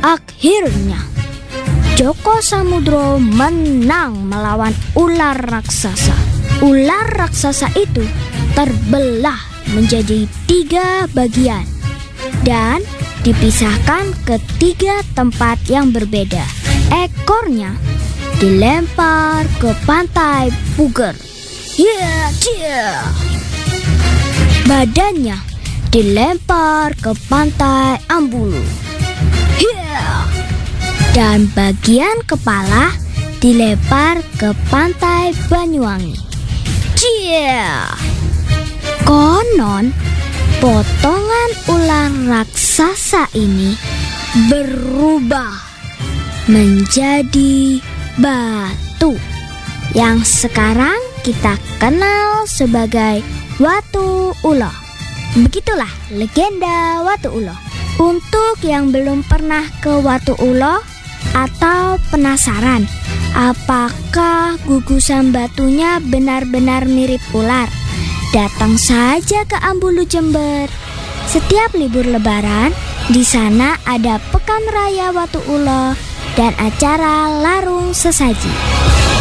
Akhirnya Joko Samudro menang melawan ular raksasa. Ular raksasa itu terbelah menjadi 3 bagian dan dipisahkan ke 3 tempat yang berbeda. Ekornya dilempar ke pantai Puger. Badannya dilempar ke pantai Ambulu. Dan bagian kepala dilempar ke pantai Banyuwangi. Konon potongan ular raksasa ini berubah menjadi batu yang sekarang kita kenal sebagai Watu Ulo. Begitulah legenda Watu Ulo. Untuk yang belum pernah ke Watu Ulo atau penasaran apakah gugusan batunya benar-benar mirip ular, datang saja ke Ambulu Jember. Setiap libur Lebaran, di sana ada Pekan Raya Watu Ulo dan acara larung sesaji.